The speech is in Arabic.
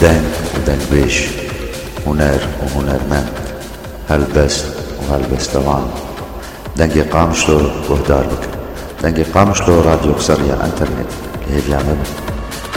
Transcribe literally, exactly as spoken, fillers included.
دنگ ودنگ بيش، هنر وهنرمند، هلبست وهلبستوان. دنگی قامشلو گهدار بکن. دنگی قامشلو راديو سريع الانترنت اللي هي بيعمل